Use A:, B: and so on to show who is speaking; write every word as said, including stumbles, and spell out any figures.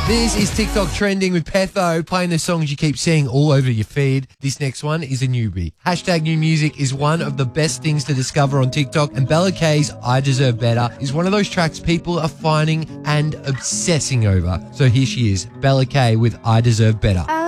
A: This is TikTok trending with Petho playing the songs you keep seeing all over your feed. This next one is a newbie. Hashtag new music is one of the best things to discover on TikTok, and Bella K's I Deserve Better is one of those tracks people are finding and obsessing over. So here she is, Bella K with I Deserve Better.